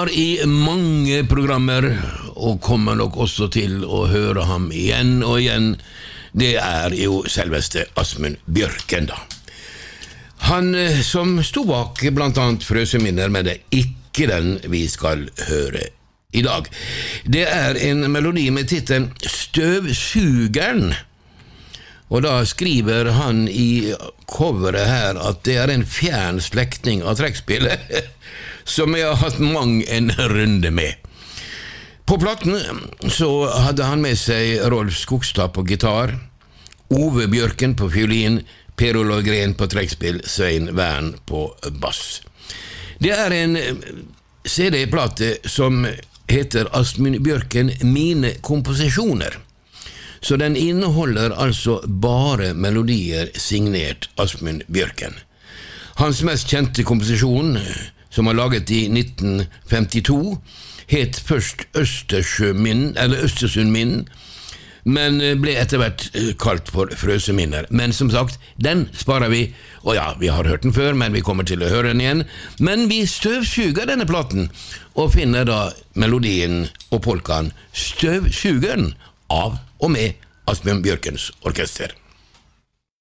var i mange programmer, og kommer nok også til å høre ham igjen og igjen. Det jo selveste Asmund Bjørken da. Han som stod bak blant annet Frøseminner, men det ikke den vi skal høre i dag. Det en melodi med titelen Støvsugeren. Og da skriver han i coveret her at det en fjern slektning av trekkspillet som jeg har hatt mang en runde med. På platten så hadde han med seg Rolf Skogstad på gitar, Ove Bjørken på fiolin, Per Olav Gren på trekkspill, Svein Vern på bass. Det en CD-plate som heter Asmund Bjørken Mine komposisjoner. Så den inneholder altså bare melodier signert Asmund Bjørken. Hans mest kjente komposisjon, som han laget i 1952, het først Østersundminnen, men ble etter hvert kalt for Frøseminner. Men som sagt, den sparer vi, og ja, vi har hørt den før, men vi kommer til å høre den igjen. Men vi støvsuger denne platen, og finner da melodien og polkaen Støvsugeren av og med Asmund Bjørkens orkester.